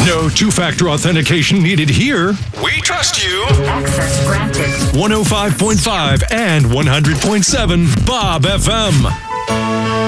No two-factor authentication needed here. We trust you. Access granted. 105.5 and 100.7 Bob FM.